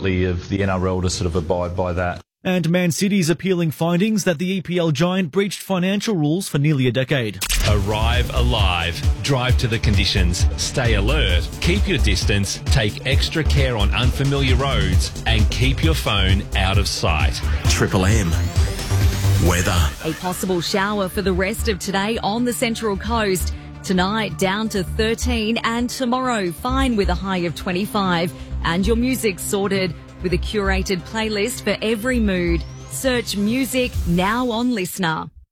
ultimately of the NRL to sort of abide by that. And Man City's appealing findings that the EPL giant breached financial rules for nearly a decade. Arrive alive. Drive to the conditions. Stay alert. Keep your distance. Take extra care on unfamiliar roads. And keep your phone out of sight. Triple M. Weather. A possible shower for the rest of today on the Central Coast. Tonight down to 13 and tomorrow fine with a high of 25. And your music sorted with a curated playlist for every mood. Search music now on Listener.